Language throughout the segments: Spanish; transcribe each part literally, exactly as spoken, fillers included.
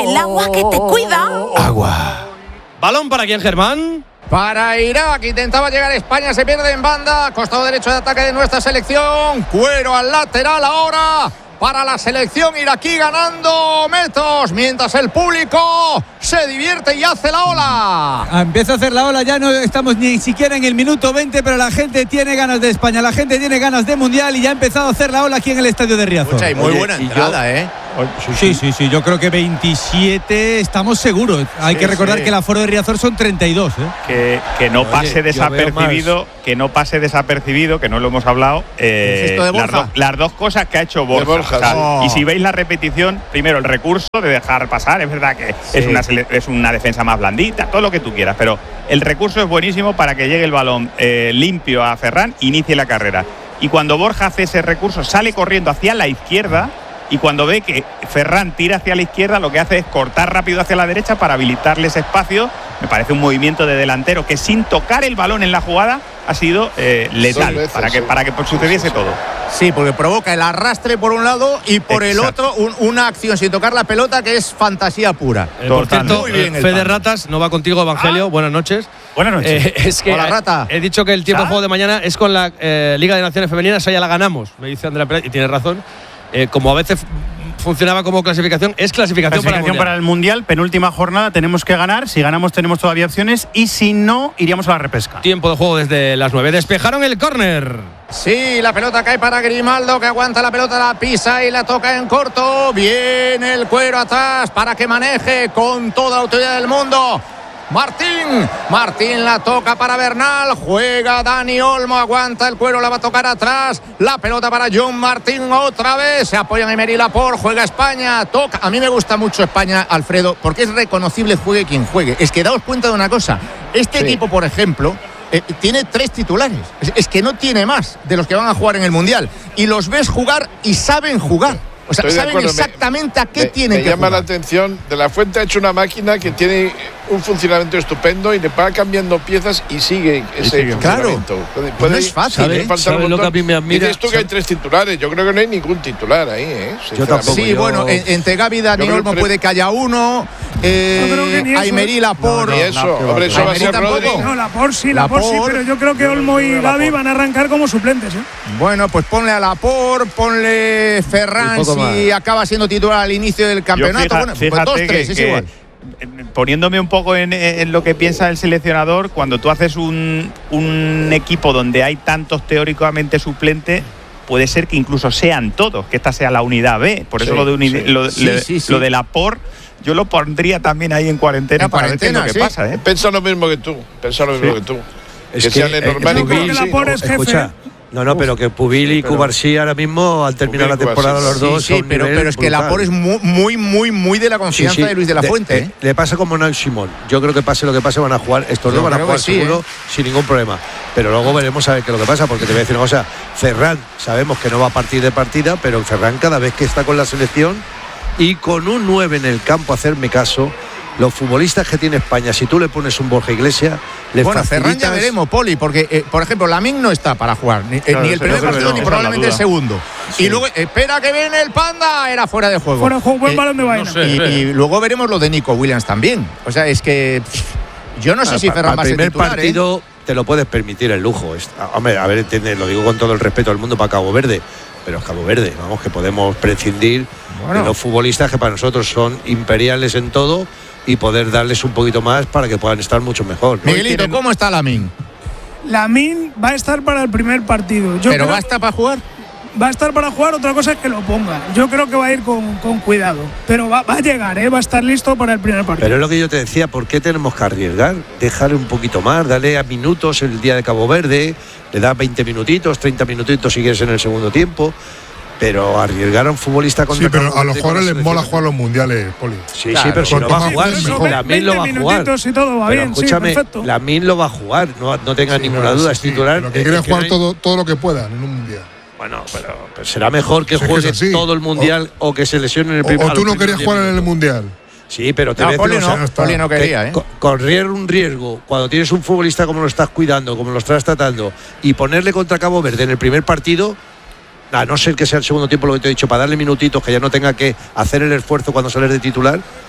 El agua que te cuida. Agua. Balón para quién, Germán. Para Irak, intentaba llegar a España, se pierde en banda, costado derecho de ataque de nuestra selección, Cuero al lateral ahora para la selección iraquí ganando metros, mientras el público se divierte y hace la ola. Empieza a hacer la ola, ya no estamos ni siquiera en el minuto veinte, pero la gente tiene ganas de España, la gente tiene ganas de Mundial y ya ha empezado a hacer la ola aquí en el estadio de Riazor. Mucha y muy Oye, buena entrada, yo, ¿eh? Sí, sí, sí, yo creo que veintisiete estamos seguros. Hay sí, que recordar sí. que el aforo de Riazor son treinta y dos, ¿eh? Que, que no Oye, pase desapercibido, que no pase desapercibido, que no lo hemos hablado. Eh, de las, do, las dos cosas que ha hecho Borja. Borja o sea, oh. Y si veis la repetición, primero el recurso de dejar pasar, es verdad que sí. es, una, es una defensa más blandita, todo lo que tú quieras, pero el recurso es buenísimo para que llegue el balón eh, limpio a Ferran, inicie la carrera. Y cuando Borja hace ese recurso, sale corriendo hacia la izquierda. Y cuando ve que Ferran tira hacia la izquierda, lo que hace es cortar rápido hacia la derecha para habilitarle ese espacio. Me parece un movimiento de delantero que sin tocar el balón en la jugada ha sido eh, letal veces, para que sí. para que sucediese sí, sí, sí. todo. Sí, porque provoca el arrastre por un lado y por Exacto. el otro un, una acción sin tocar la pelota que es fantasía pura. Eh, por cierto, Muy bien, Fede Ratas, no va contigo, Evangelio. Ah. Buenas noches. Buenas noches. Eh, es que Hola, Rata. He dicho que el tiempo de juego de mañana es con la eh, Liga de Naciones Femeninas, esa ya la ganamos, me dice Andrea Pérez, y tiene razón. Eh, como a veces funcionaba como clasificación, es clasificación, clasificación para, el para el Mundial. Penúltima jornada, tenemos que ganar. Si ganamos tenemos todavía opciones y si no, iríamos a la repesca. Tiempo de juego desde las nueve. Despejaron el córner. Sí, la pelota cae para Grimaldo, que aguanta la pelota, la pisa y la toca en corto. Viene el Cuero atrás para que maneje con toda la autoridad del mundo. Martín, Martín la toca para Bernal, juega Dani Olmo, aguanta el Cuero, la va a tocar atrás, la pelota para John Martín otra vez, se apoyan en Emery Laporte, juega España, toca, a mí me gusta mucho España, Alfredo, porque es reconocible juegue quien juegue, es que daos cuenta de una cosa, este sí. equipo, por ejemplo, eh, tiene tres titulares, es, es que no tiene más de los que van a jugar en el Mundial, y los ves jugar y saben jugar. O sea, saben exactamente me, a qué me, tienen me que llama jugar. la atención, De la Fuente ha hecho una máquina que tiene un funcionamiento estupendo y le va cambiando piezas y sigue ese y funcionamiento. Claro, puede, puede, no es fácil, ¿eh? ¿Sabes lo que a mí me admira? Dices tú que hay tres titulares, yo creo que no hay ningún titular ahí, ¿eh? Yo tampoco. Sí, yo... bueno, entre Gavi y Dani Olmo puede que haya uno, eh, Emery Laporte. No, no, eso, no, hombre, eso va a ser Rodri. No, Laporte sí, Laporte sí, pero yo creo que Olmo y Gavi van a arrancar como suplentes, ¿eh? Bueno, pues ponle a Laporte, ponle Ferran si acaba siendo titular al inicio del campeonato. Fija, bueno, pues dos, tres, que, es que, igual. Poniéndome un poco en, en lo que piensa el seleccionador, cuando tú haces un, un equipo donde hay tantos teóricamente suplentes, puede ser que incluso sean todos, que esta sea la unidad B. Por eso sí, lo de, uni, sí. Lo, sí, le, sí, sí. lo de Laporte, yo lo pondría también ahí en cuarentena, en para cuarentena, ver qué es lo que sí. pasa. ¿eh? Pensa lo mismo que tú, pensa lo mismo sí. que tú. Es que, que sean normales. Sí, escucha. No, no, pero que Pubil y Cubarsí ahora mismo, al terminar Pubil, la temporada Cubarsí. los dos. Sí, sí pero, pero es que Laporte es muy, muy, muy, muy de la confianza sí, sí. de Luis de la Fuente. De, ¿eh? Le pasa como Nal Simón. Yo creo que pase lo que pase, van a jugar. Estos dos van a jugar sí, seguro, ¿eh? sin ningún problema. Pero luego veremos a ver qué es lo que pasa, porque te voy a decir una cosa. Ferran, sabemos que no va a partir de partida, pero Ferran cada vez que está con la selección y con un nueve en el campo, hacerme caso. Los futbolistas que tiene España, si tú le pones un Borja Iglesias, le bueno, facilitas... Ferran ya veremos, Poli, porque, eh, por ejemplo, Lamine no está para jugar, ni, claro, ni el primer partido no, ni probablemente el segundo. Sí. Y luego, espera que viene el Panda, era fuera de juego. Fuera de juego, buen eh, balón de vaina. No sé, y, y luego veremos lo de Nico Williams también. O sea, es que pff, yo no sé ah, si Ferran va a ser titular. El primer partido ¿eh? te lo puedes permitir el lujo. Hombre, a ver, entiende, lo digo con todo el respeto del mundo para Cabo Verde, pero es Cabo Verde, vamos, que podemos prescindir bueno. de los futbolistas que para nosotros son imperiales en todo y poder darles un poquito más para que puedan estar mucho mejor, ¿no? Miguelito, ¿cómo está Lamine? Lamine va a estar para el primer partido. Yo ¿Pero va a estar para jugar? Va a estar para jugar, otra cosa es que lo ponga. Yo creo que va a ir con, con cuidado. Pero va, va a llegar, ¿eh? Va a estar listo para el primer partido. Pero es lo que yo te decía, ¿por qué tenemos que arriesgar? Dejarle un poquito más, darle a minutos el día de Cabo Verde, le da veinte minutitos, treinta minutitos si quieres en el segundo tiempo. Pero arriesgar a un futbolista contra... Sí, pero a los jugadores les mola jugar los mundiales, Poli. Sí, claro, sí, pero si no va a jugar, Lamine lo va a jugar. Y todo va pero bien, escúchame, sí, Lamine lo va a jugar, no, no tengas sí, ninguna duda, sí, es titular. Pero que quiere eh, jugar todo, todo lo que pueda en un mundial. Bueno, pero, pero será mejor que sí, juegue que todo el mundial o, o que se lesione en el primer... O, o tú no querías jugar en el mundial. Sí, pero te no, voy a decir, Poli no, Poli no quería, ¿eh? Correr un riesgo cuando tienes un futbolista como lo estás cuidando, como lo estás tratando, y ponerle contra Cabo Verde en el primer partido... A no ser que sea el segundo tiempo lo que te he dicho, para darle minutitos, que ya no tenga que hacer el esfuerzo cuando sales de titular,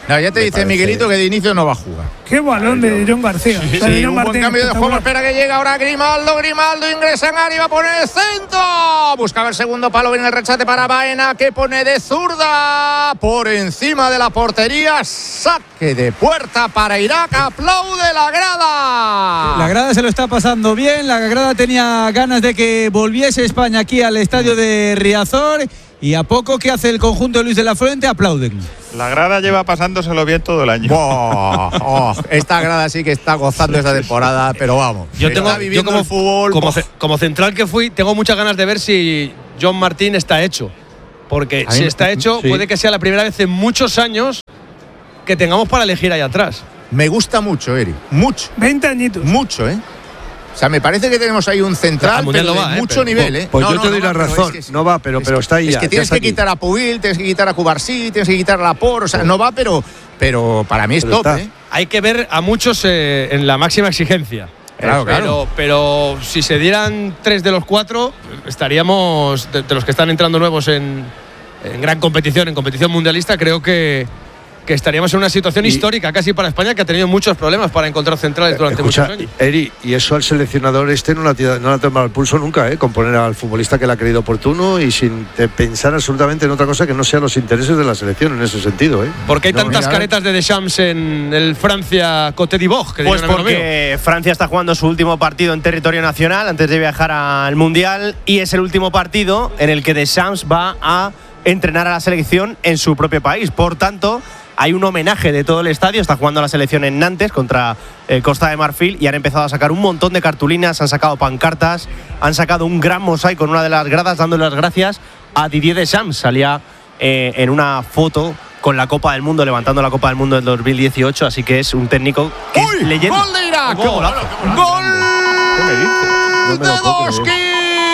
No, ya te Me dice parece- Miguelito que de inicio no va a jugar. Qué balón de John García. Sí, O sea, de sí, John un buen Martín, cambio de juego. espectacular. Espera que llega ahora Grimaldo. Grimaldo ingresa en área y va a poner el centro. Buscaba el segundo palo. Viene el rechate para Baena, que pone de zurda por encima de la portería. Saque de puerta para Irak. Aplaude la grada. La grada se lo está pasando bien. La grada tenía ganas de que volviese España aquí al estadio de Riazor. Y a poco que hace el conjunto de Luis de la Fuente, aplauden. La grada lleva pasándoselo bien todo el año. Oh, oh, esta grada sí que está gozando esta temporada, pero vamos. Yo tengo, está viviendo yo como, el fútbol. como, oh. ce- como central que fui, tengo muchas ganas de ver si John Martín está hecho. Porque A mí si me- está hecho, sí. puede que sea la primera vez en muchos años que tengamos para elegir ahí atrás. Me gusta mucho, Eri. Mucho. veinte añitos. Mucho, ¿eh? O sea, me parece que tenemos ahí un central, Al Mundial pero no de va, ¿eh? mucho Pero- nivel, ¿eh? Pues No, yo no, te doy no la va, pero razón. es que- No va, pero, es pero que- está ahí Es ya, que ya tienes está que aquí. quitar a Pubil, tienes que quitar a Cubarsí, tienes que quitar a Lapor. O sea, no va, pero, pero para mí es Pero top, está. ¿eh? Hay que ver a muchos eh, en la máxima exigencia. Claro, pero, claro. pero si se dieran tres de los cuatro, estaríamos, de, de los que están entrando nuevos en, en gran competición, en competición mundialista, creo que, que estaríamos en una situación Y- histórica casi para España, que ha tenido muchos problemas para encontrar centrales durante Escucha, muchos años. Eri, y eso al seleccionador este no le ha tirado- no le ha tomado el pulso nunca, ¿eh? Con poner al futbolista que le ha creído oportuno y sin te- pensar absolutamente en otra cosa que no sean los intereses de la selección en ese sentido, ¿eh? ¿Por qué hay No, tantas mira, caretas de Deschamps en el Francia-Côte d'Ivoire? que Pues diría un amigo mío? porque Francia está jugando su último partido en territorio nacional antes de viajar al Mundial y es el último partido en el que Deschamps va a entrenar a la selección en su propio país. Por tanto, hay un homenaje de todo el estadio. Está jugando la selección en Nantes contra eh, Costa de Marfil y han empezado a sacar un montón de cartulinas, han sacado pancartas, han sacado un gran mosaico en una de las gradas dándole las gracias a Didier Deschamps. Salía eh, en una foto con la Copa del Mundo, levantando la Copa del Mundo del dos mil dieciocho, así que es un técnico que ¡Uy! es leyenda. ¡Gol de Irak! ¡Qué golazo! ¡Gol No me de lo puedo Doski!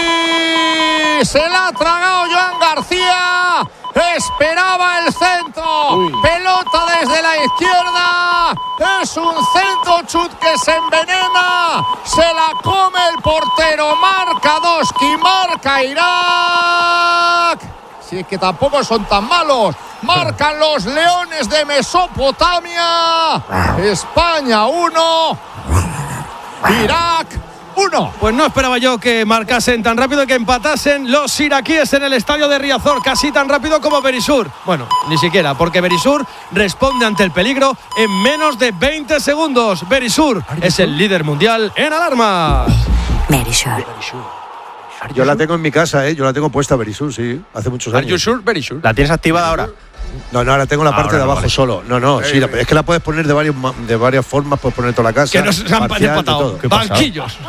Se la ha tragado Joan García. Esperaba el centro. Pelota desde la izquierda. Es un centro chut que se envenena. Se la come el portero. Marca Doski. Marca Irak. Si es que tampoco son tan malos. Marcan los Leones de Mesopotamia. España uno. Irak uno. Pues no esperaba yo que marcasen tan rápido y que empatasen los iraquíes en el estadio de Riazor, casi tan rápido como Berisur. Bueno, ni siquiera, porque Berisur responde ante el peligro en menos de veinte segundos. Berisur es el líder mundial en alarma. Verisure. Yo la tengo en mi casa, ¿eh? Yo la tengo puesta Berisur, sí, hace muchos Are you años. sure? Berisur. ¿La tienes activada ahora? No, no, ahora tengo la parte Ahora de no, abajo vale. solo. No, no, sí, la- es que la puedes poner de varios ma- de varias formas, puedes poner toda la casa. Que nos han parcial, de empatado. todo. ¿Qué pasa? Banquillos.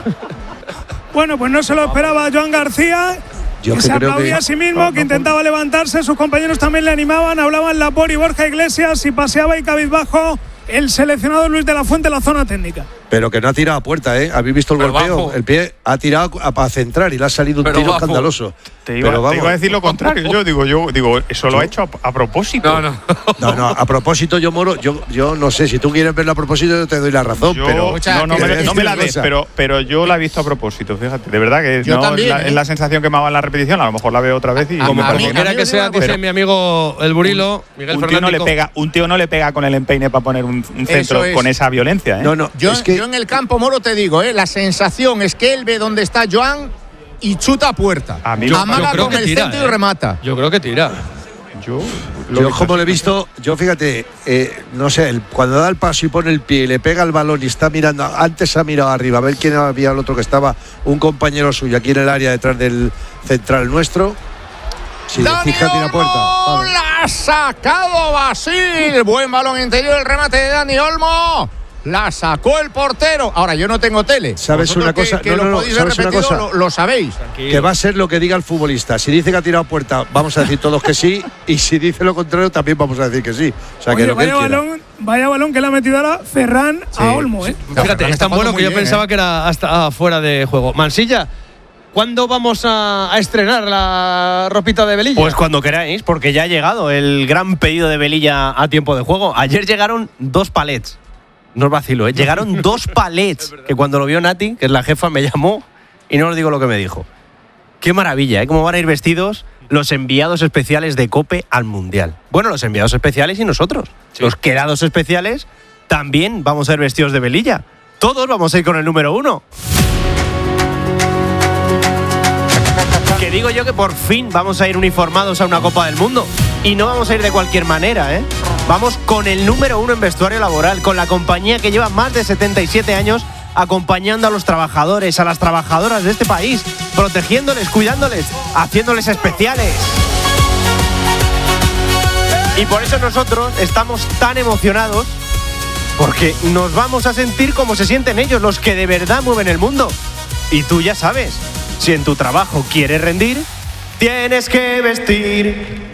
Bueno, pues no se lo esperaba Joan García. Yo que es que se creo aplaudía que- a sí mismo, no, que no, intentaba levantarse, sus compañeros también le animaban, hablaban Lapor y Borja Iglesias y paseaba y cabizbajo el seleccionado Luis de la Fuente en la zona técnica. Pero que no ha tirado a puerta, ¿eh? ¿Habéis visto el Pero golpeo? bajo. El pie ha tirado a- para centrar y le ha salido un Pero tiro bajo. escandaloso. Te iba, Pero te iba a decir lo contrario. Yo digo, yo digo, eso lo ha hecho a, a propósito. No, no. No, no, a propósito, yo moro, yo, yo no sé, si tú quieres verlo a propósito, yo te doy la razón, Yo- pero. no, no, que me, te voy a no me decir la una des, cosa. pero, pero yo la he visto a propósito, fíjate. De verdad que Yo no, también, la- ¿eh? es la sensación que me daba en la repetición. A lo mejor la veo otra vez y A- me a parece mí- que- Quiera que sea, Pero- dice mi amigo el Burilo, Miguel un tío, Fernández. no le pega, un tío no le pega con el empeine para poner un, un centro es. con esa violencia. ¿eh? No, no, Yo, es que yo en el campo, Moro, te digo, ¿eh? La sensación es que él ve dónde está Joan y chuta a puerta. A mí- Amaga yo creo con que el tira, centro ¿eh? y remata. Yo creo que tira. Yo, yo como lo he visto, yo fíjate, eh, no sé, el- cuando da el paso y pone el pie y le pega el balón y está mirando, antes ha mirado arriba, a ver quién había el otro que estaba, un compañero suyo aquí en el área detrás del central nuestro. Si le Dani fija, tira puerta. Olmo, Vale. la ha sacado Basil. Buen balón interior, el remate de Dani Olmo. La sacó el portero. Ahora, yo no tengo tele. ¿Sabes Vosotros una que- cosa? Que No, lo no, no, podéis ver ¿sabes una repetido, cosa? Lo, lo sabéis. Que va a ser lo que diga el futbolista. Si dice que ha tirado puerta, vamos a decir todos que sí. Y si dice lo contrario, también vamos a decir que sí. O sea, que Oye, lo que él vaya, quiera. balón, vaya balón que le ha metido ahora Ferran a Olmo, ¿eh? Fíjate, Ferran es está tan bueno jugando que yo muy bien, pensaba ¿eh? que era hasta fuera de juego. Mansilla, ¿cuándo vamos a, a estrenar la ropita de Velilla? Pues cuando queráis, porque ya ha llegado el gran pedido de Velilla a tiempo de juego. Ayer llegaron dos palets. No os vacilo, ¿eh? Llegaron dos palets. Que cuando lo vio Nati, que es la jefa, me llamó y no os digo lo que me dijo. Qué maravilla, ¿eh? Cómo van a ir vestidos los enviados especiales de COPE al Mundial. Bueno, los enviados especiales y nosotros. Sí. Los quedados especiales también vamos a ir vestidos de velilla. Todos vamos a ir con el número uno. Que digo yo que por fin vamos a ir uniformados a una Copa del Mundo. Y no vamos a ir de cualquier manera, ¿eh? Vamos con el número uno en vestuario laboral, con la compañía que lleva más de setenta y siete años acompañando a los trabajadores, a las trabajadoras de este país, protegiéndoles, cuidándoles, haciéndoles especiales. Y por eso nosotros estamos tan emocionados, porque nos vamos a sentir como se sienten ellos, los que de verdad mueven el mundo. Y tú ya sabes, si en tu trabajo quieres rendir, tienes que vestir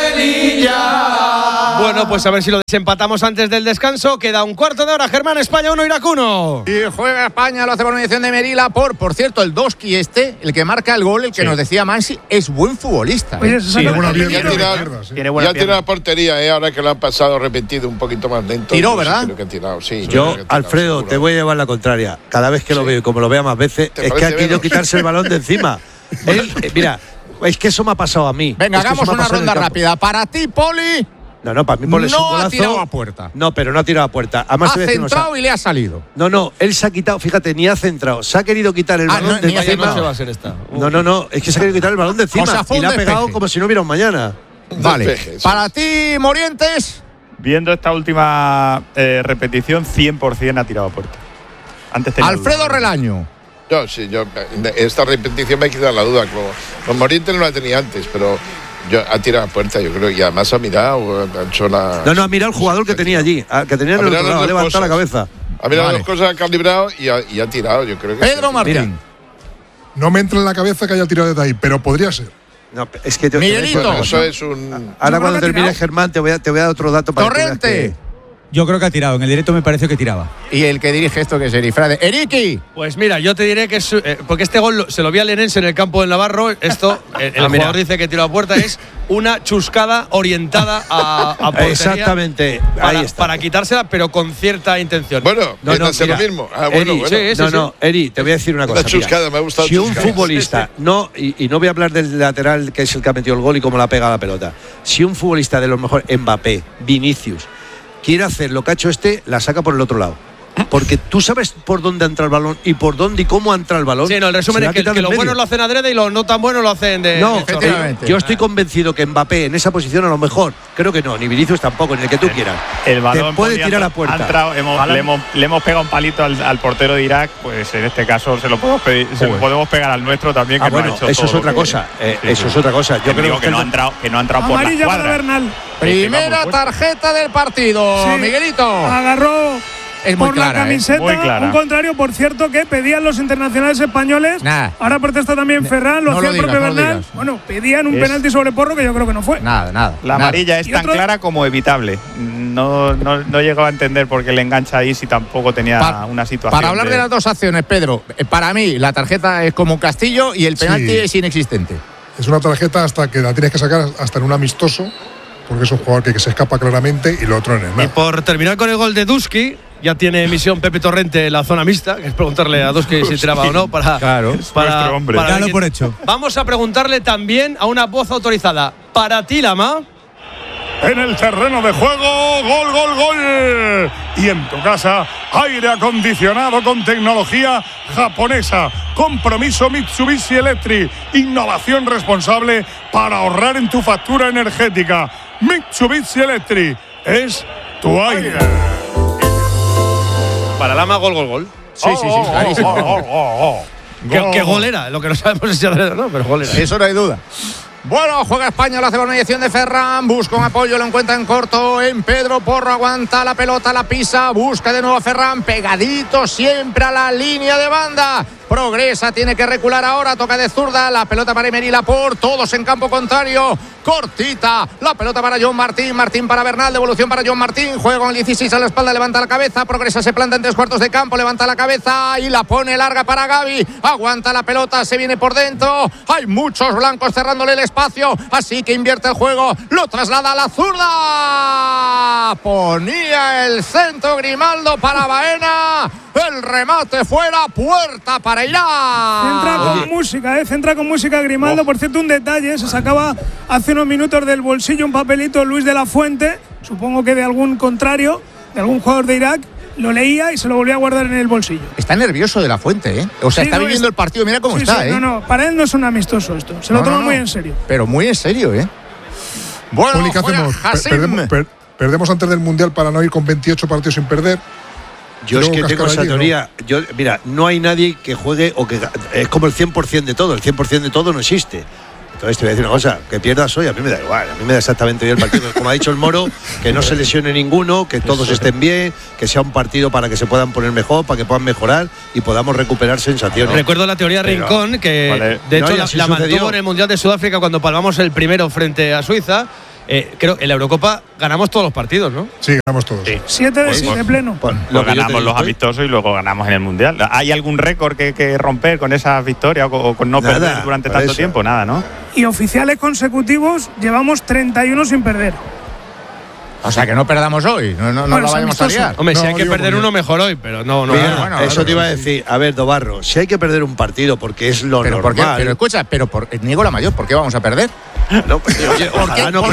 velilla. Bueno, pues a ver si lo desempatamos antes del descanso. Queda un cuarto de hora. Germán, España uno, Irak uno. Y juega España, lo hace por mediación de Merila. Por, por cierto, el Doski este, el que marca el gol, el que sí. nos decía Mansi, es buen futbolista. ¿eh? Sí, tiene buena pierna. Ya tira, sí. tiene buena ya tira la portería, ¿eh? Ahora que lo han pasado repetido un poquito más lento. Tiró, ¿verdad? Creo que ha tirado, sí. Yo, tirado, Alfredo, seguro. Te voy a llevar la contraria. Cada vez que sí. lo veo y como lo vea más veces, es que ha querido quitarse el balón de encima. Él, eh, mira, es que eso me ha pasado a mí. Venga, es hagamos una ronda rápida. Para ti, Poli. No, no, para mí Poli es un golazo. No ha tirado a puerta. No, pero no ha tirado a puerta. Además, ha centrado y le ha salido. No, no, él se ha quitado, fíjate, ni ha centrado. Se ha querido quitar el ah, balón no, de encima. No se va a hacer esta. Uh. No, no, no, es que se ha querido quitar el balón de encima. O sea, y le ha pegado despeje. Como si no hubiera un mañana. Vale. Despeje, para ti, Morientes. Viendo esta última eh, repetición, cien por ciento ha tirado a puerta. Antes tenía Alfredo duda. Relaño. Yo, sí, yo, esta repetición me ha quitado la duda. Como, con Morientes no la tenía antes, pero yo, ha tirado a puerta, yo creo, y además ha mirado, ha hecho la. No, no, ha mirado el jugador que tenía allí, que tenía en el otro lado, ha levantado la cabeza. Ha mirado vale. las cosas, ha calibrado y ha, y ha tirado, yo creo que. Pedro Martín. Mira. No me entra en la cabeza que haya tirado desde ahí, pero podría ser. No, es que te, Miguelito. Bueno, eso es un. Ahora cuando termine Germán te voy a, te voy a dar otro dato para Torrente. Que Yo creo que ha tirado. En el directo me pareció que tiraba. Y el que dirige esto, que es Erifrade. ¡Eriki! Pues mira, yo te diré que es. Eh, porque este gol se lo vi a Lenense en el campo del Navarro. Esto, el, el ah, jugador dice que tiró a puerta. Es una chuscada orientada a, a portería. Exactamente. Para, ahí está. Para quitársela, pero con cierta intención. Bueno, no, no, hace lo mismo. Ah, bueno, Eri, bueno. Sí, sí, no, sí. no, Eri, te voy a decir una cosa. Una chuscada, mira, me ha gustado. Si chuscada. un futbolista, no, y, y no voy a hablar del lateral que es el que ha metido el gol y cómo la pega la pelota. Si un futbolista de los mejores, Mbappé, Vinicius, quiere hacer lo que ha hecho este, la saca por el otro lado. Porque tú sabes por dónde entra el balón y por dónde y cómo entra el balón. Sí, no, el resumen es que, que los buenos lo hacen adrede y los no tan buenos lo hacen de. No, efectivamente. Yo estoy convencido que Mbappé en esa posición a lo mejor, creo que no, ni Vinicius tampoco, ni el que tú quieras. El balón te puede tirar a puerta. Entrado, hemos, le, hemos, le hemos pegado un palito al, al portero de Irak, pues en este caso se lo podemos, pedir, se lo podemos pegar al nuestro también. Que ah, bueno, no ha hecho eso es otra que, cosa. Eh, sí, eso sí. es otra cosa. Yo que creo que, que no ha entrado, que no ha entrado por la cuadra. Bernal. Primera tarjeta del partido, sí. Miguelito. Agarró. Es muy por clara, la camiseta, ¿eh? Muy clara. Un contrario, por cierto, que pedían los internacionales españoles. Nah. Ahora protesta también Ferran, lo no hacía lo el propio digas, Bernal. no bueno, pedían un es... penalti sobre Porro que yo creo que no fue. Nada, nada. La nada. amarilla es tan otro... clara como evitable. No, no, no llegaba a entender por qué le engancha ahí si tampoco tenía pa una situación. Para hablar de... de las dos acciones, Pedro, para mí la tarjeta es como un castillo y el penalti sí. es inexistente. Es una tarjeta hasta que la tienes que sacar hasta en un amistoso, porque es un jugador que, que se escapa claramente y lo otro en el mar. Y por terminar con el gol de Duski, ya tiene emisión Pepe Torrente en la zona mixta, que es preguntarle a Duski si tiraba o no para, claro, para, hombre. para Dalo por hecho. Vamos a preguntarle también a una voz autorizada. Para ti, Lama. En el terreno de juego, gol, gol, gol. Y en tu casa, aire acondicionado con tecnología japonesa. Compromiso Mitsubishi Electric. Innovación responsable para ahorrar en tu factura energética. Mitsubishi Electric es tu aire. Para Lama, gol, gol, gol. Sí, sí, sí, clarísimo. Oh, oh, oh, oh. ¿Qué, ¿Qué gol era? Lo que no sabemos es si era, no, pero gol era. Eso no hay duda. Bueno, juega España, lo hace por mediación de Ferran, busca un apoyo, lo encuentra en corto, en Pedro Porro, aguanta la pelota, la pisa, busca de nuevo a Ferran, pegadito siempre a la línea de banda. Progresa, tiene que recular ahora, toca de zurda, la pelota para Emery Laporte, todos en campo contrario. cortita. La pelota para John Martín, Martín para Bernal, devolución para John Martín. Juega con el dieciséis a la espalda, levanta la cabeza, progresa, se planta en tres cuartos de campo, levanta la cabeza y la pone larga para Gavi. Aguanta la pelota, se viene por dentro. Hay muchos blancos cerrándole el espacio, así que invierte el juego, lo traslada a la zurda. Ponía el centro Grimaldo para Baena. El remate fuera, puerta para Irán. Centra con Oye. música, ¿eh? Centra con música Grimaldo. Oh. Por cierto, un detalle, se sacaba hace unos minutos del bolsillo un papelito Luis de la Fuente, supongo que de algún contrario, de algún jugador de Irak. Lo leía y se lo volvía a guardar en el bolsillo. Está nervioso de la Fuente, ¿eh? O sea, sí, está no, viviendo es... el partido, mira cómo sí, está, sí, ¿eh? No, no, para él no es un amistoso esto. Se no, lo toma no, no. muy en serio. Pero muy en serio, ¿eh? Bueno, Poli, ¿qué hacemos? Perdemos, per perdemos antes del Mundial para no ir con veintiocho partidos sin perder. Yo es que tengo esa allí, teoría. ¿no? Yo, mira, no hay nadie que juegue o que es como el cien por cien de todo. El cien por cien de todo no existe. Entonces te voy a decir una cosa, que pierdas hoy, a mí me da igual, a mí me da exactamente bien el partido. Como ha dicho el Moro, que no se lesione ninguno, que todos estén bien, que sea un partido para que se puedan poner mejor, para que puedan mejorar y podamos recuperar sensaciones. Recuerdo la teoría Pero, Rincón, que vale. de hecho no, la, la mantuvo en el Mundial de Sudáfrica cuando palmamos el primero frente a Suiza. Eh, creo en la Eurocopa ganamos todos los partidos, ¿no? Sí, ganamos todos. Sí. Siete de siete pleno. Pues, lo pues ganamos los amistosos y luego ganamos en el Mundial. ¿Hay algún récord que, que romper con esas victorias o, o con no Nada, perder durante tanto eso. tiempo? Nada, ¿no? Y oficiales consecutivos llevamos treinta y uno sin perder. O sea, que no perdamos hoy, no, no, no bueno, la vayamos a liar. Hombre, no, si hay que perder uno, mejor hoy, pero no, no. Mira, bueno, eso te iba a decir. A ver, Dobarro, si hay que perder un partido porque es lo pero normal. ¿por qué? Pero escucha, pero por Niego la Mayor, ¿por qué vamos a perder? No, pues, oye, ojalá no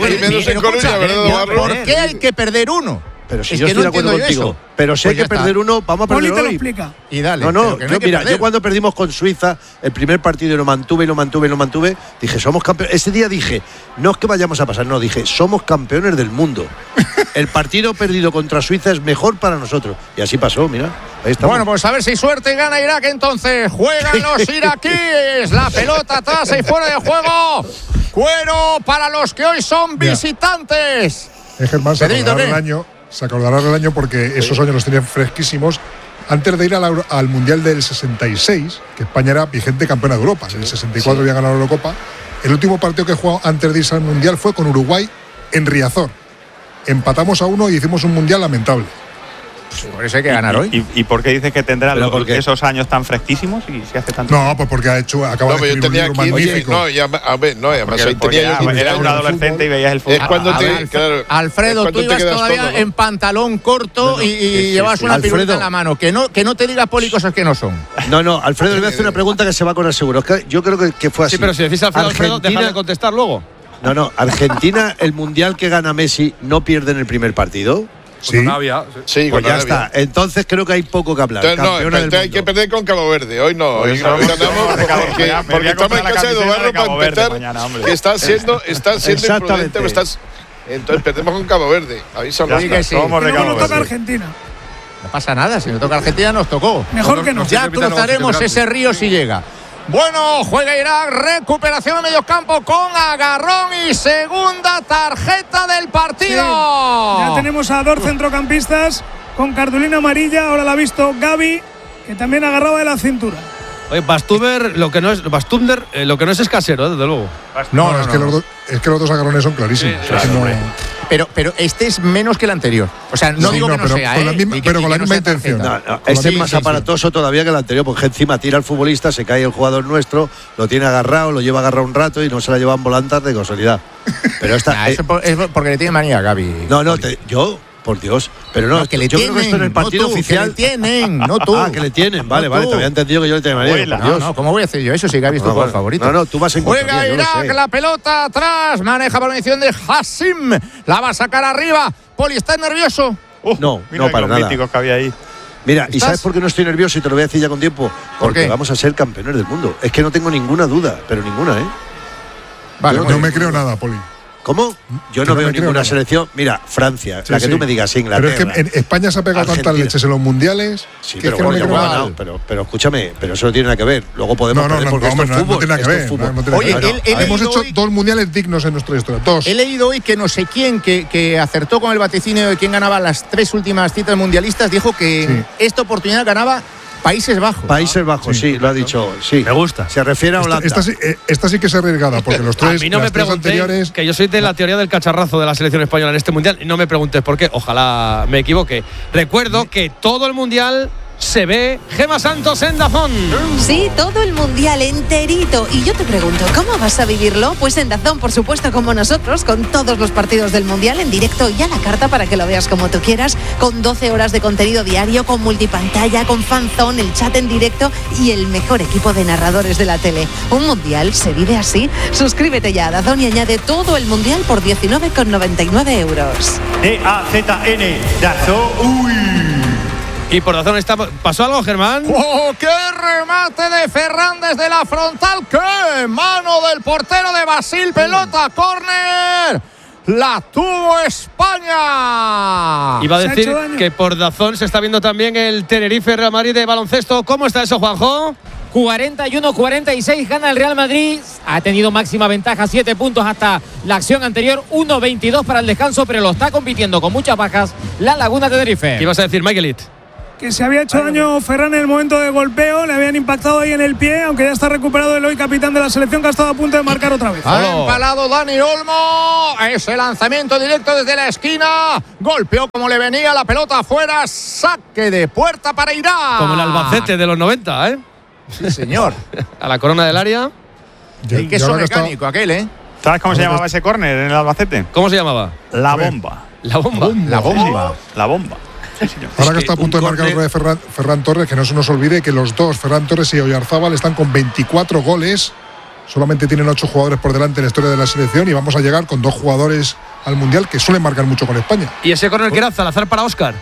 perdamos. ¿Por qué hay que perder uno? Pero si es yo estoy no de acuerdo contigo. Eso. Pero si pues hay que perder está. uno, vamos a perder Poli te hoy. Lo explica. Y dale. No, no, yo, mira, yo cuando perdimos con Suiza, el primer partido y lo mantuve, y lo mantuve, y lo mantuve, dije, somos campeones. Ese día dije, no es que vayamos a pasar, no, dije, somos campeones del mundo. El partido perdido contra Suiza es mejor para nosotros. Y así pasó, mira. Ahí estamos. Bueno, pues a ver si suerte gana Irak entonces. Juegan los iraquíes. La pelota atrás y fuera de juego. Cuero para los que hoy son visitantes. Es Germán, se acordará el año, se acordará del año porque esos años los tenían fresquísimos. Antes de ir al, al Mundial del sesenta y seis, que España era vigente campeona de Europa, en el sesenta y cuatro sí. había ganado la Eurocopa. El último partido que jugó antes de irse al Mundial fue con Uruguay en Riazor. Empatamos a uno y hicimos un Mundial lamentable. Por eso hay que ganar ¿Y, hoy. ¿Y, y por qué dices que tendrá los, esos años tan fresquísimos y se hace tanto? No, pues porque ha hecho, acaba no, de escribir un libro magnífico. No, ya, a ver, no, además ahí tenía yo era un adolescente y veías el fútbol. Es cuando a, te, a ver, claro, Alfredo, tú ibas todavía todo, ¿no? en pantalón corto no, no, y, y sí, llevas sí, una Alfredo. piruleta en la mano. Que no, que no te digas, Poli, cosas que no son. No, no, Alfredo, le voy a hacer una pregunta que se va a acordar seguro. Es que yo creo que, que fue así. Sí, pero si decís Alfredo, Alfredo, deja de contestar luego. No, no, Argentina, el Mundial que gana Messi, ¿no pierde en el primer partido? Sí, Arabia, sí. Pues ya está. Entonces creo que hay poco que hablar. Entonces, no, entonces hay que perder con Cabo Verde. Hoy no. Hoy no ganamos porque, porque estamos en casa de Dobarro para empezar. Mañana, que estás siendo, estás siendo imprudente. Estás, entonces perdemos con Cabo Verde. Avísalo. Sí, que sí. Somos de Cabo Verde. No toca Argentina. No pasa nada. Si nos toca Argentina, nos tocó. Mejor que no. Ya cruzaremos ese río si llega. Bueno, juega Irak, recuperación de medio campo con agarrón y segunda tarjeta del partido. Sí, ya tenemos a dos centrocampistas con cartulina amarilla, ahora la ha visto Gavi, que también agarraba de la cintura. Oye, Bastuber, lo que no es Bastunder, eh, lo que no es es casero, desde luego. No, no, no, es, que no. Los do, es que los dos agarrones son clarísimos. Sí, claro, no, pero, pero este es menos que el anterior. O sea, no sí, digo no, que no sea, con la ¿eh? misma, que, pero que con la misma no intención. No, no, este es más sí, aparatoso sí. todavía que el anterior, porque encima tira al futbolista, se cae el jugador nuestro, lo tiene agarrado, lo lleva agarrado un rato y no se la llevan volantas de casualidad. Pero esta nah, eso es porque le tiene manía a Gavi. No, no, te, yo. Por Dios, pero no, no que le yo tienen, creo que esto en el partido no tú, oficial. Que le tienen, no tú. Ah, que le tienen, vale, no vale, tú. te había entendido que yo le tenía manía. No, no, ¿cómo voy a hacer yo eso si Gavi es tu jugador favorito? No, no, tú vas en Juega Irak, la pelota atrás, maneja por mención de Hassim, la va a sacar arriba. Poli, ¿estás nervioso? Uh, no, no para nada. Que había ahí. Mira, ¿y sabes por qué no estoy nervioso? Y te lo voy a decir ya con tiempo. Porque vamos a ser campeones del mundo. Es que no tengo ninguna duda, pero ninguna, ¿eh? Vale, no, no me creo nada, Poli. ¿Cómo? Yo no, no veo ninguna selección. Mira, Francia, sí, la que sí. tú me digas, Inglaterra. Pero es que en España se ha pegado Argentina. tantas leches en los mundiales. Sí, pero, que bueno, no bueno, no, pero, pero escúchame, pero eso no tiene nada que ver. Luego podemos no, no, perder no, porque no, esto no, es fútbol. No tiene nada que ver. Fútbol. No, no Oye, que él, él hemos hecho hoy, dos mundiales dignos en nuestra historia. Dos. He leído hoy que no sé quién, que, que acertó con el vaticinio de quién ganaba las tres últimas citas mundialistas, dijo que sí. esta oportunidad ganaba Países Bajos. Países Bajos, sí, sí lo ha dicho. Sí. Me gusta. Se refiere a Holanda. Esta, esta, sí, esta sí que es arriesgada, porque los tres, a mí no me preguntéis, anteriores. Que yo soy de la teoría del cacharrazo de la selección española en este mundial. Y no me preguntes por qué. Ojalá me equivoque. Recuerdo que todo el mundial se ve Gemma Santos en DAZN. Sí, todo el mundial enterito. Y yo te pregunto, ¿cómo vas a vivirlo? Pues en DAZN, por supuesto, como nosotros, con todos los partidos del mundial en directo y a la carta para que lo veas como tú quieras, con doce horas de contenido diario, con multipantalla, con fanzone, el chat en directo y el mejor equipo de narradores de la tele. Un mundial se vive así. Suscríbete ya a DAZN y añade todo el mundial por diecinueve con noventa y nueve euros. D A Z N, DAZN. Uy. Y por razón está. ¿Pasó algo, Germán? ¡Oh, qué remate de Ferran desde la frontal! ¡Qué mano del portero de Basil! ¡Pelota, córner! ¡La tuvo España! Iba a decir que por DAZN se está viendo también el Tenerife Real Madrid de baloncesto. ¿Cómo está eso, Juanjo? cuarenta y uno cuarenta y seis gana el Real Madrid. Ha tenido máxima ventaja, siete puntos hasta la acción anterior. uno veintidós para el descanso, pero lo está compitiendo con muchas bajas la Laguna Tenerife. ¿Qué ibas a decir, Michaelit? Que se había hecho daño Ferran en el momento de golpeo, le habían impactado ahí en el pie, aunque ya está recuperado el hoy capitán de la selección, que ha estado a punto de marcar otra vez. Ha empalado Dani Olmo, ese lanzamiento directo desde la esquina, golpeó como le venía la pelota afuera, saque de puerta para Irak. Como el Albacete de los noventa, ¿eh? Sí, señor. A la corona del área. El queso mecánico aquel, ¿eh? ¿Sabes cómo se llamaba ese córner en el Albacete? ¿Cómo se llamaba? La bomba. La bomba. La bomba. La bomba. Ahora que está a punto de marcar otra vez Ferran, Ferran Torres, que no se nos olvide que los dos, Ferran Torres y Oyarzábal, están con veinticuatro goles. Solamente tienen ocho jugadores por delante en la historia de la selección y vamos a llegar con dos jugadores al Mundial que suelen marcar mucho con España. ¿Y ese córner que era Salazar para Óscar?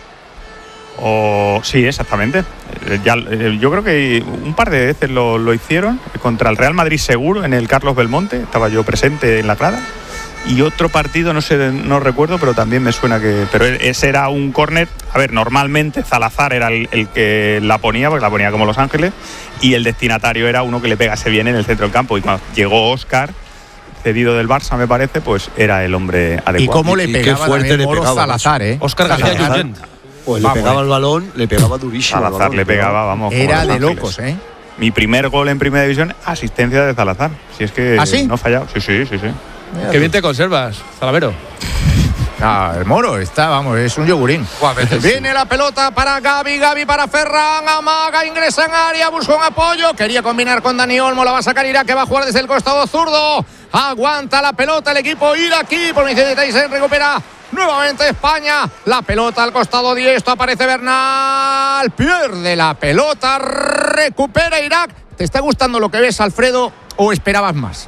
Oh, sí, exactamente. Eh, ya, eh, yo creo que un par de veces lo, lo hicieron contra el Real Madrid seguro en el Carlos Belmonte. Estaba yo presente en la grada. Y otro partido, no sé, no recuerdo, pero también me suena que. Pero ese era un córner. A ver, normalmente Salazar era el, el que la ponía, porque la ponía como Los Ángeles, y el destinatario era uno que le pegase bien en el centro del campo. Y cuando llegó Óscar, cedido del Barça, me parece, pues era el hombre adecuado. Y cómo le pegaba fuerte le pegaba Salazar, ¿eh? Óscar García Lluyent. Pues le pegaba el balón, le pegaba durísimo. Salazar balón, le pegaba, vamos. Era de locos, ¿eh? Mi primer gol en Primera División, asistencia de Salazar. Si es que ¿Ah, sí? no ha fallado. Sí, sí, sí, sí. Qué bien te conservas, Zalavero. Ah, el Moro está, vamos, es un yogurín. Viene la pelota para Gaby, Gaby para Ferran, amaga, ingresa en área, busca un apoyo, quería combinar con Dani Olmo, la va a sacar Irak, que va a jugar desde el costado zurdo. Aguanta la pelota el equipo iraquí, por inicio de Tyson, recupera nuevamente España, la pelota al costado diestro, aparece Bernal, pierde la pelota, recupera Irak. ¿Te está gustando lo que ves, Alfredo, o esperabas más?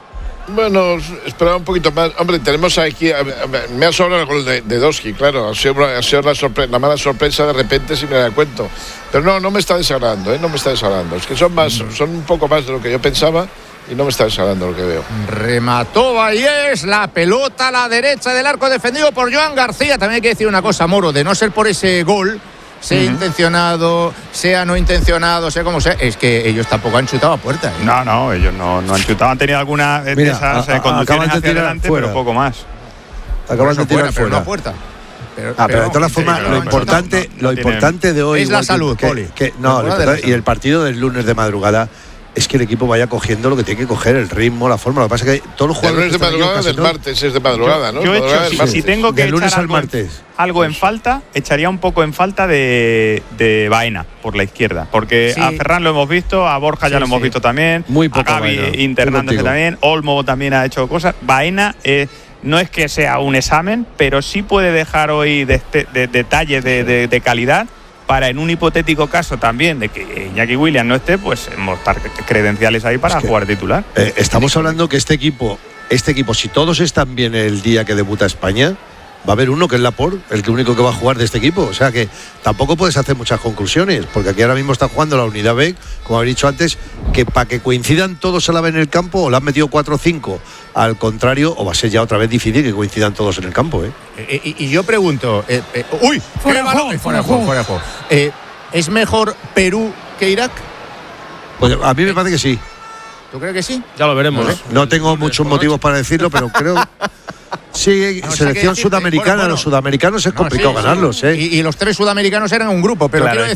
Bueno, esperaba un poquito más. Hombre, tenemos aquí. Me ha sobrado el gol de, de Doski, claro. Ha sido, ha sido la, sorpre- la mala sorpresa de repente, si me da cuenta. Pero no, no me está desagradando, ¿eh? No me está desagradando. Es que son más, son un poco más de lo que yo pensaba y no me está desagradando lo que veo. Remató Vallés, la pelota a la derecha del arco defendido por Joan García. También hay que decir una cosa, Moro, de no ser por ese gol, sea uh-huh. intencionado, sea no intencionado, sea como sea, es que ellos tampoco han chutado a puerta, ¿eh? No, no, ellos no, no han chutado, han tenido alguna de Mira, esas a, a, conducciones hacia adelante, fuera. Pero poco más. Acaban de tirar fuera, fuera. Pero no a puerta. Pero, ah, pero, pero de todas formas, lo importante, no, no, lo no importante de hoy es la salud, que, Poli. Que, no, lo, y el partido del lunes de madrugada es que el equipo vaya cogiendo lo que tiene que coger, el ritmo, la forma. Lo que pasa es que todos los jugadores. El lunes de madrugada del martes es de madrugada, ¿no? Yo he hecho, si, si tengo que del lunes echar al martes. Algo en falta, echaría un poco en falta de, de Baena por la izquierda. Porque sí. a Ferran lo hemos visto, a Borja ya sí, lo hemos sí. visto también. Muy poco. A Gaby internándose también. Olmo también ha hecho cosas. Baena. Eh, No es que sea un examen, pero sí puede dejar hoy de, de, de, detalles de, de, de calidad para, en un hipotético caso también de que Iñaki Williams no esté, pues mostrar credenciales ahí para es que, jugar titular. Eh, estamos hablando que este equipo, este equipo, si todos están bien el día que debuta España, va a haber uno que es Laporte, el que único que va a jugar de este equipo. O sea que tampoco puedes hacer muchas conclusiones, porque aquí ahora mismo está jugando la unidad B, como habéis dicho antes, que para que coincidan todos a la vez en el campo, o le han metido cuatro o cinco al contrario, o va a ser ya otra vez difícil que coincidan todos en el campo. ¿eh? Eh, y, y yo pregunto, eh, eh, ¡uy! Fuera de juego, fuera de juego, fuera de juego. Eh, ¿Es mejor Perú que Irak? Pues a mí me parece que sí. ¿Tú crees que sí? Ya lo veremos. No, ¿eh? no tengo muchos motivos para decirlo, pero creo. Sí, no, selección sudamericana, bueno, bueno, los sudamericanos es complicado no, sí, ganarlos, ¿eh? Y, y los tres sudamericanos eran un grupo, pero claro, quiero decir, que,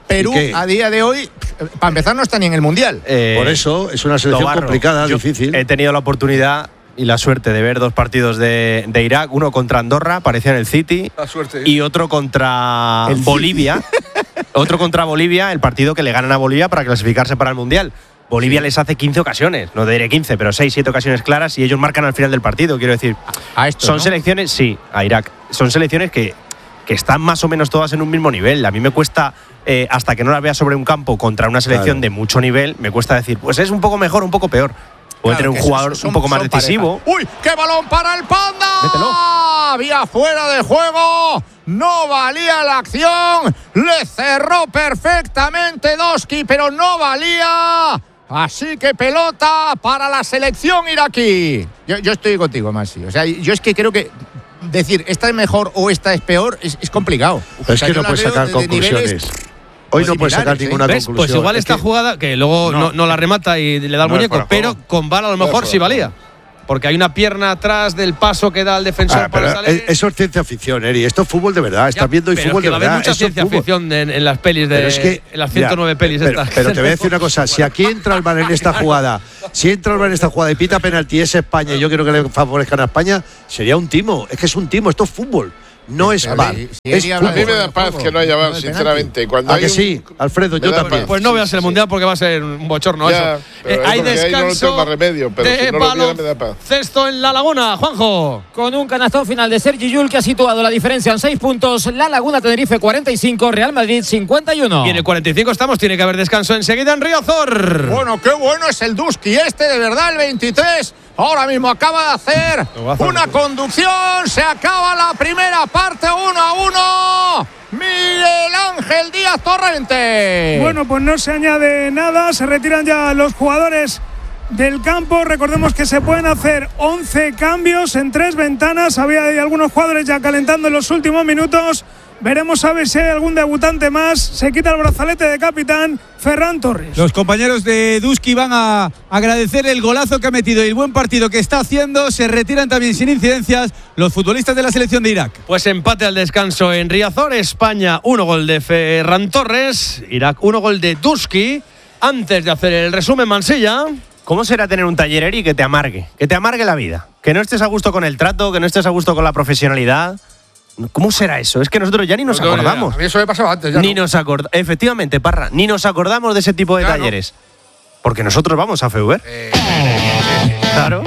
Perú a día de hoy, para empezar, no está ni en el Mundial. Eh, Por eso es una selección Tobarro, complicada, difícil. He tenido la oportunidad y la suerte de ver dos partidos de, de Irak, uno contra Andorra, parecía en el City, la suerte. y otro contra el Bolivia. Otro contra Bolivia, el partido que le ganan a Bolivia para clasificarse para el Mundial. Bolivia sí. les hace quince ocasiones, no te diré quince, pero seis, siete ocasiones claras y ellos marcan al final del partido, quiero decir. A esto, son ¿no? selecciones, sí, a Irak. Son selecciones que, que están más o menos todas en un mismo nivel. A mí me cuesta, eh, hasta que no las vea sobre un campo contra una selección claro. de mucho nivel, me cuesta decir, pues es un poco mejor, un poco peor. Puede claro, tener un jugador son, un poco más decisivo. Pareja. ¡Uy! ¡Qué balón para el Panda! Mételo. Había fuera de juego. No valía la acción. Le cerró perfectamente Doski, pero no valía. Así que pelota para la selección iraquí. Yo, yo estoy contigo, Masi. O sea, yo es que creo que decir esta es mejor o esta es peor es, es complicado. Pero o sea, es que no puedes sacar de, conclusiones. De niveles, Hoy no puedes sacar ninguna ¿ves? conclusión. Pues igual es esta que jugada, que luego no, no, no la remata y le da el no muñeco, pero con VAR a lo mejor sí valía. Porque hay una pierna atrás del paso que da el defensor ah, para salir. Eso es ciencia ficción, Eri. Esto es fútbol de verdad. Estás viendo y fútbol es que de va verdad. Va a haber mucha ciencia ficción en, en las pelis de. Es que, en las ciento nueve mira, pelis pero, estas. Pero te voy a decir una cosa. Si aquí entra el VAR en esta jugada, si entra el VAR en esta jugada y pita penalti es España, y yo quiero que le favorezcan a España, sería un timo. Es que es un timo. Esto es fútbol. No es VAR. Si, si a mí me da paz que no haya VAR, sinceramente. Cuando ¿A hay que un, sí, Alfredo? Yo también. Pues no veas el Mundial porque va a ser un bochorno ya, eso. Eh, hay descanso no, no remedio, pero de si no balón, me da paz. Cesto en La Laguna, Juanjo. Con un canastón final de Sergi Llull que ha situado la diferencia en seis puntos. La Laguna Tenerife cuarenta y cinco, Real Madrid cincuenta y uno. Y en el cuarenta y cinco estamos, tiene que haber descanso enseguida en Riazor. Bueno, qué bueno es el Duski este, de verdad, el veintitrés. Ahora mismo acaba de hacer una conducción. Se acaba la primera parte, uno a uno. Miguel Ángel Díaz Torrente. Bueno, pues no se añade nada. Se retiran ya los jugadores del campo. Recordemos que se pueden hacer once cambios en tres ventanas. Había algunos jugadores ya calentando en los últimos minutos. Veremos a ver si hay algún debutante más. Se quita el brazalete de capitán Ferran Torres. Los compañeros de Duski van a agradecer el golazo que ha metido y el buen partido que está haciendo. Se retiran también sin incidencias los futbolistas de la selección de Irak. Pues empate al descanso en Riazor. España, uno gol de Ferran Torres. Irak, uno gol de Duski. Antes de hacer el resumen, Mansilla. ¿Cómo será tener un taller, Eri, que te amargue? Que te amargue la vida. Que no estés a gusto con el trato, que no estés a gusto con la profesionalidad. ¿Cómo será eso? Es que nosotros ya ni nos no, acordamos. A mí eso me pasaba antes. Ya ni no. nos acordamos. Efectivamente, Parra, ni nos acordamos de ese tipo de claro. talleres. Porque nosotros vamos a F V. Eh, eh, claro.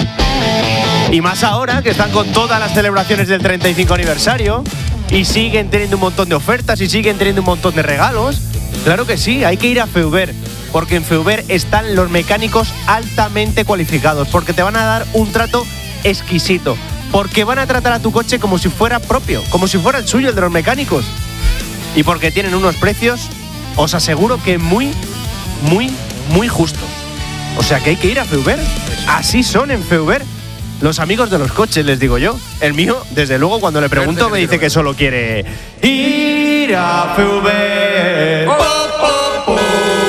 Y más ahora que están con todas las celebraciones del treinta y cinco aniversario y siguen teniendo un montón de ofertas y siguen teniendo un montón de regalos. Claro que sí, hay que ir a F V. Porque en F V están los mecánicos altamente cualificados. Porque te van a dar un trato exquisito. Porque van a tratar a tu coche como si fuera propio, como si fuera el suyo, el de los mecánicos. Y porque tienen unos precios, os aseguro que muy, muy, muy justos. O sea que hay que ir a F V. Así son en F V los amigos de los coches, les digo yo. El mío, desde luego, cuando le pregunto, me dice que solo quiere ir a F V. Oh, oh, oh.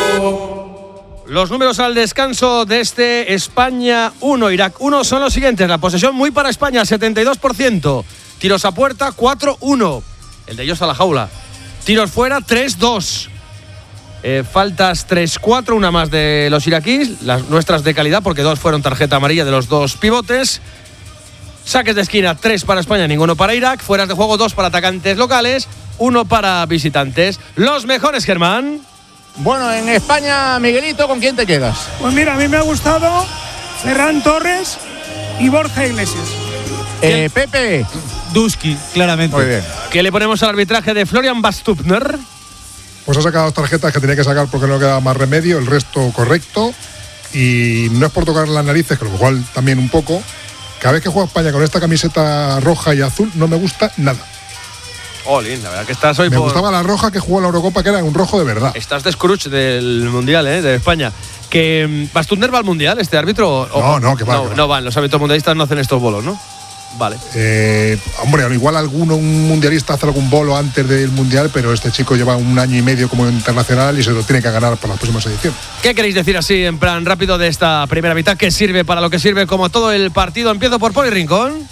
Los números al descanso de este España uno, Irak uno son los siguientes. La posesión muy para España, setenta y dos por ciento. Tiros a puerta, cuatro uno. El de ellos a la jaula. Tiros fuera, tres dos. Eh, faltas tres cuatro, una más de los iraquíes. Las nuestras de calidad, porque dos fueron tarjeta amarilla de los dos pivotes. Saques de esquina, tres para España, ninguno para Irak. Fueras de juego, dos para atacantes locales, uno para visitantes. Los mejores, Germán. Bueno, en España, Miguelito, ¿con quién te quedas? Pues mira, a mí me ha gustado Ferran Torres y Borja Iglesias. Eh, Pepe. Duski, claramente. Muy bien. ¿Qué le ponemos al arbitraje de Florian Bastupner? Pues ha sacado dos tarjetas que tenía que sacar porque no quedaba más remedio, el resto correcto. Y no es por tocar las narices, que lo cual también un poco. Cada vez que juega España con esta camiseta roja y azul, no me gusta nada. Olin, la verdad que estás hoy Me por... gustaba la roja que jugó en la Eurocopa, que era un rojo de verdad. Estás de Scrooge del Mundial, ¿eh? De España. ¿Que Bastupner va al Mundial, este árbitro? O... No, no, que va. No, que va. no van, los árbitros mundialistas no hacen estos bolos, ¿no? Vale. Eh, hombre, igual alguno, un mundialista hace algún bolo antes del Mundial, pero este chico lleva un año y medio como internacional y se lo tiene que ganar para las próximas ediciones. ¿Qué queréis decir así, en plan rápido, de esta primera mitad? ¿Qué sirve para lo que sirve como todo el partido? Empiezo por Poli Rincón.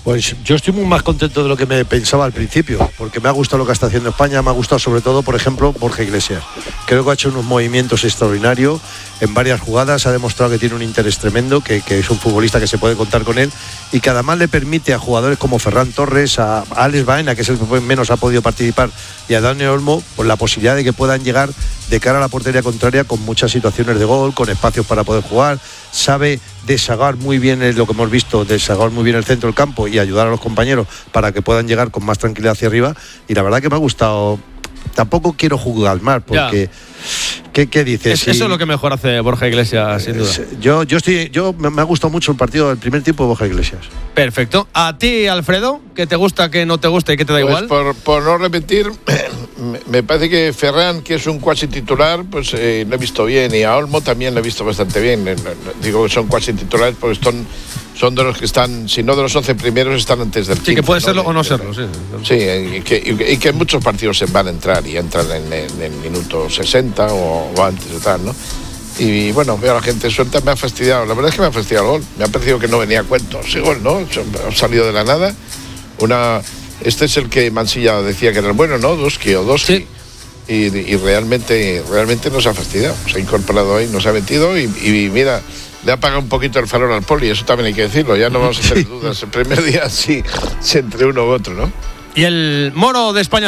Pues yo estoy muy más contento de lo que me pensaba al principio, porque me ha gustado lo que está haciendo España, me ha gustado sobre todo, por ejemplo, Borja Iglesias. Creo que ha hecho unos movimientos extraordinarios en varias jugadas, ha demostrado que tiene un interés tremendo, que, que es un futbolista que se puede contar con él y que además le permite a jugadores como Ferran Torres, a, a Alex Baena, que es el que menos ha podido participar, y a Dani Olmo, pues la posibilidad de que puedan llegar de cara a la portería contraria con muchas situaciones de gol, con espacios para poder jugar. Sabe desagar muy bien, es lo que hemos visto, desagar muy bien el centro del campo y ayudar a los compañeros para que puedan llegar con más tranquilidad hacia arriba. Y la verdad que me ha gustado. Tampoco quiero jugar más porque ¿qué, qué dices? Es, sí, eso es lo que mejor hace Borja Iglesias, sin duda. Yo, yo estoy, yo me ha gustado mucho el partido del primer tiempo de Borja Iglesias. Perfecto. ¿A ti, Alfredo? ¿Qué te gusta, qué no te gusta y qué te da pues igual? Por, por no repetir, me parece que Ferran, que es un cuasi titular, pues eh, lo he visto bien, y a Olmo también lo he visto bastante bien. Digo que son cuasi titulares porque son, son de los que están, si no de los once primeros, están antes del quince. Sí, que puede ¿no? serlo o no serlo, sí. Sí, y que, y que en muchos partidos se van a entrar y entran en el minuto sesenta o, o antes o tal, ¿no? Y bueno, veo a la gente suelta, me ha fastidiado. La verdad es que me ha fastidiado el gol. Me ha parecido que no venía a cuento ese gol, ¿no? Ha salido de la nada. Una, este es el que Mansilla decía que era el bueno, ¿no? Doski o Doski. Sí. Y, y realmente, realmente nos ha fastidiado. Se ha incorporado ahí, nos ha metido y, y mira, le ha pagado un poquito el farol al Poli, eso también hay que decirlo. Ya no vamos a tener dudas. El primer día sí, sí entre uno u otro, ¿no? Y el Moro de España